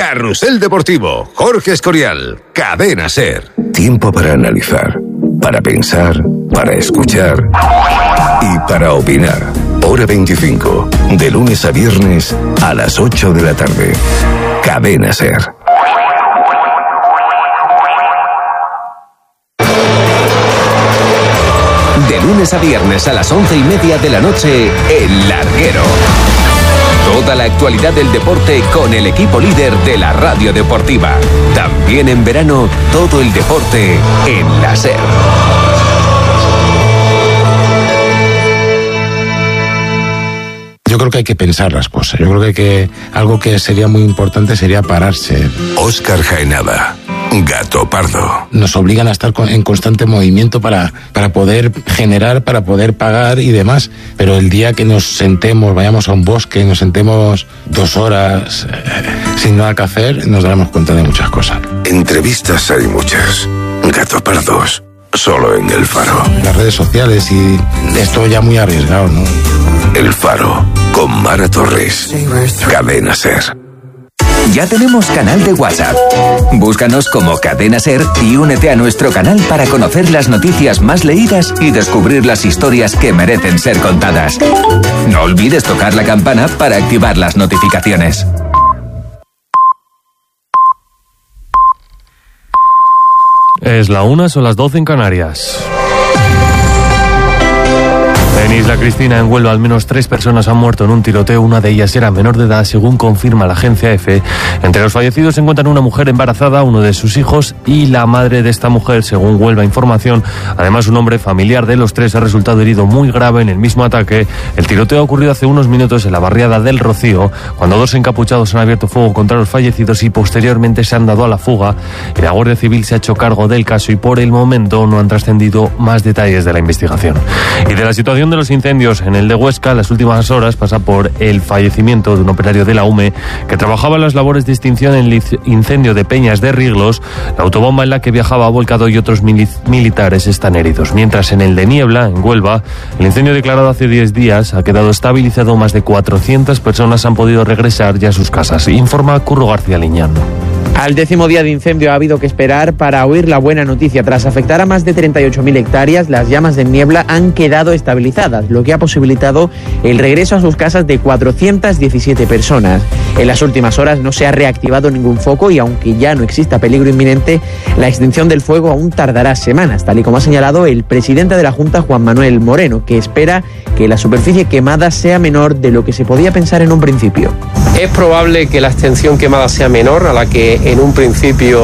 Carrusel Deportivo, Jorge Escorial, Cadena SER. Tiempo para analizar, para pensar, para escuchar y para opinar. Hora 25, de lunes a viernes a las 8 de la tarde. Cadena SER. De lunes a viernes a las 11:30 de la noche, El Larguero. Toda la actualidad del deporte con el equipo líder de la radio deportiva. También en verano, todo el deporte en la SER. Yo creo que hay que pensar las cosas. Yo creo que algo que sería muy importante sería pararse. Óscar Jaenada, Gato Pardo. Nos obligan a estar en constante movimiento para poder generar, para poder pagar y demás. Pero el día que nos sentemos, vayamos a un bosque, nos sentemos 2 horas sin nada que hacer, nos daremos cuenta de muchas cosas. Entrevistas hay muchas. Gato Pardos, solo en El Faro. Las redes sociales y esto ya muy arriesgado, ¿no? El Faro, con Mara Torres. Cadena SER. Ya tenemos canal de WhatsApp. Búscanos como Cadena SER y únete a nuestro canal para conocer las noticias más leídas y descubrir las historias que merecen ser contadas. No olvides tocar la campana para activar las notificaciones. Es la 1, son las 12 en Canarias. En Isla Cristina, en Huelva, al menos 3 personas han muerto en un tiroteo. Una de ellas era menor de edad, según confirma la agencia EFE. Entre los fallecidos se encuentran una mujer embarazada, uno de sus hijos y la madre de esta mujer, según Huelva Información. Además, un hombre familiar de los 3 ha resultado herido muy grave en el mismo ataque. El tiroteo ha ocurrido hace unos minutos en la barriada del Rocío, cuando 2 encapuchados han abierto fuego contra los fallecidos y posteriormente se han dado a la fuga. Y la Guardia Civil se ha hecho cargo del caso y por el momento no han trascendido más detalles de la investigación. Y de la situación de los incendios en el de Huesca, las últimas horas pasa por el fallecimiento de un operario de la UME que trabajaba en las labores de extinción en el incendio de Peñas de Riglos. La autobomba en la que viajaba ha volcado y otros militares están heridos. Mientras en el de Niebla, en Huelva, el incendio declarado hace 10 días ha quedado estabilizado. Más de 400 personas han podido regresar ya a sus casas. Informa Curro García Liñán. Al 10º día de incendio ha habido que esperar para oír la buena noticia. Tras afectar a más de 38.000 hectáreas, las llamas de Niebla han quedado estabilizadas, lo que ha posibilitado el regreso a sus casas de 417 personas. En las últimas horas no se ha reactivado ningún foco y aunque ya no exista peligro inminente, la extinción del fuego aún tardará semanas, tal y como ha señalado el presidente de la Junta, Juan Manuel Moreno, que espera que la superficie quemada sea menor de lo que se podía pensar en un principio. Es probable que la extensión quemada sea menor a la que en un principio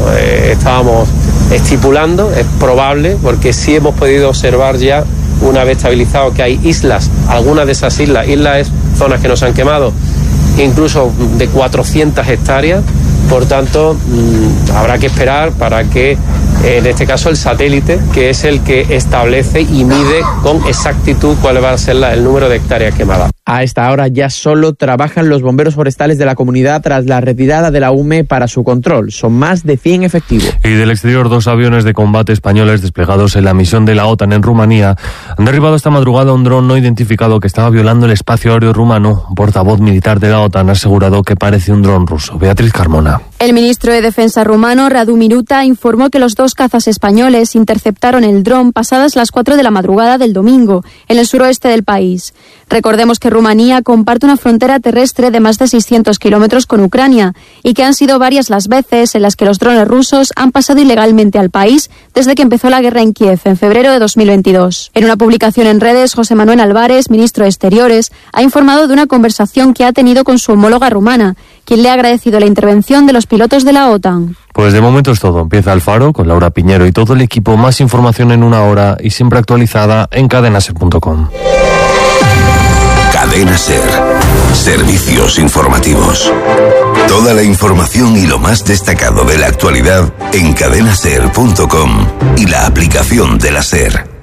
estábamos estipulando. Es probable porque sí hemos podido observar ya, una vez estabilizado, que hay islas, algunas de esas islas es zonas que nos han quemado, incluso de 400 hectáreas. Por tanto, habrá que esperar para que, en este caso, el satélite, que es el que establece y mide con exactitud cuál va a ser el número de hectáreas quemadas. A esta hora ya solo trabajan los bomberos forestales de la comunidad tras la retirada de la UME para su control. Son más de 100 efectivos. Y del exterior, 2 aviones de combate españoles desplegados en la misión de la OTAN en Rumanía han derribado esta madrugada un dron no identificado que estaba violando el espacio aéreo rumano. Un portavoz militar de la OTAN ha asegurado que parece un dron ruso. Beatriz Carmona. El ministro de Defensa rumano, Radu Miruta, informó que los 2 cazas españoles interceptaron el dron pasadas las 4 de la madrugada del domingo, en el suroeste del país. Recordemos que Rumanía comparte una frontera terrestre de más de 600 kilómetros con Ucrania y que han sido varias las veces en las que los drones rusos han pasado ilegalmente al país desde que empezó la guerra en Kiev en febrero de 2022. En una publicación en redes, José Manuel Álvarez, ministro de Exteriores, ha informado de una conversación que ha tenido con su homóloga rumana, quien le ha agradecido la intervención de los pilotos de la OTAN. Pues de momento es todo. Empieza El Faro con Laura Piñero y todo el equipo. Más información en 1 hora y siempre actualizada en cadenaser.com. Cadena SER. Servicios informativos. Toda la información y lo más destacado de la actualidad en cadenaser.com y la aplicación de la SER.